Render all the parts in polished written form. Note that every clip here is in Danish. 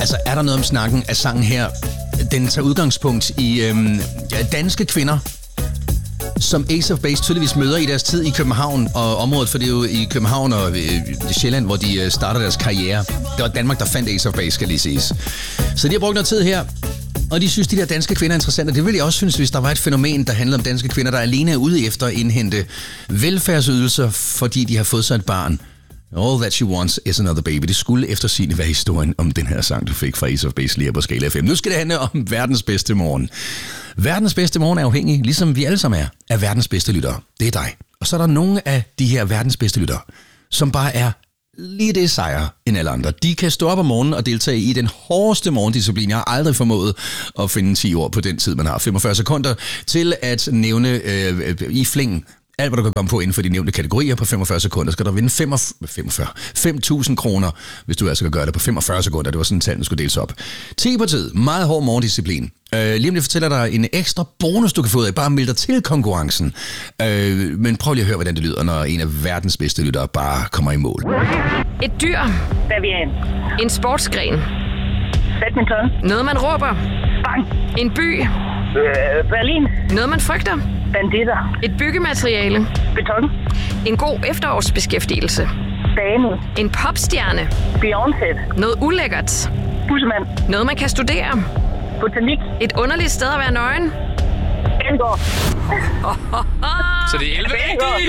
Altså, er der noget om snakken af sangen her? Den tager udgangspunkt i danske kvinder, som Ace of Base tydeligvis møder i deres tid i København og området, for det er jo i København og Sjælland, hvor de starter deres karriere. Det var Danmark, der fandt Ace of Base, skal lige siges. Så de har brugt noget tid her, og de synes, de der danske kvinder er interessante. Det ville jeg også synes, hvis der var et fænomen, der handlede om danske kvinder, der alene er ude efter at indhente velfærdsydelser, fordi de har fået sig et barn. All That She Wants Is Another Baby. Det skulle eftersigende være historien om den her sang, du fik fra Ace of Base lige på Skala FM. Nu skal det handle om verdens bedste morgen. Verdens bedste morgen er afhængig, ligesom vi alle sammen er, af verdens bedste lyttere. Det er dig. Og så er der nogle af de her verdens bedste lyttere, som bare er lige det sejre end alle andre. De kan stå op om morgenen og deltage i den hårdeste morgendisciplin. Jeg har aldrig formået at finde 10 år på den tid, man har. 45 sekunder til at nævne i fling alt, hvad du kan komme på inden for de nævnte kategorier på 45 sekunder. Skal du vinde 5.000 kroner, hvis du altså kan gøre det på 45 sekunder. Det var sådan, tallene skulle deles op. 10 på tid. Meget hård morgendisciplin. Lige om lidt fortæller dig en ekstra bonus, du kan få af. Bare meld dig til konkurrencen. Men prøv lige at høre, hvordan det lyder, når en af verdens bedste lyttere bare kommer i mål. Et dyr. Bavian. En sportsgren. Badminton. Noget, man råber. Bang. En by. Berlin. Noget, man frygter. Banditter. Et byggemateriale. Beton. En god efterårsbeskæftigelse. Bane. En popstjerne. Beyoncé. Noget ulækkert. Bussemand. Noget, man kan studere. Botanik. Et underligt sted at være nøgen. Elgård. Så det er 11 rigtige!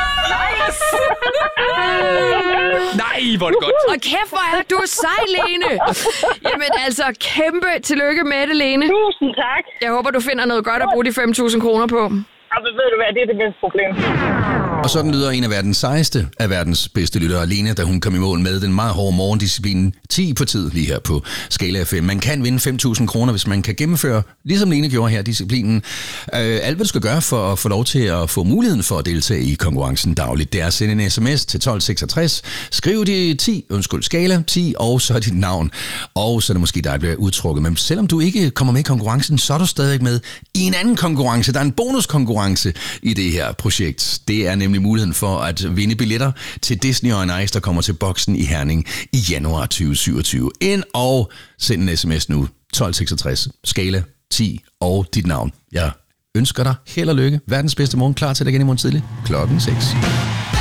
Nej, hvor er det godt. Og kæft, hvor er du sej, Lene. Jamen altså, kæmpe tillykke med det, Lene. Tusind tak. Jeg håber, du finder noget godt at bruge de 5.000 kroner på. Altså, ved du hvad, det er det mindste problem. Og sådan lyder en af verdens sejeste af verdens bedste lyttere, Lene, da hun kom i mål med den meget hårde morgendisciplin 10 på tid lige her på Skala FM. Man kan vinde 5.000 kroner, hvis man kan gennemføre, ligesom Lene gjorde her, disciplinen. Alt, hvad du skal gøre for at få lov til at få muligheden for at deltage i konkurrencen dagligt, det er at sende en sms til 1266. Skriv Skala 10, og så dit navn. Og så er det måske dig, der bliver udtrukket. Men selvom du ikke kommer med i konkurrencen, så er du stadig med i en anden konkurrence. Der er en bonuskonkurrence i det her projekt. Det er nemlig muligheden for at vinde billetter til Disney on Ice, der kommer til Boksen i Herning i januar 2027. Ind og send en sms nu. 1266, Skala 10 og dit navn. Jeg ønsker dig held og lykke. Verdens bedste morgen klar til dig igen i morgen tidlig. 6:00.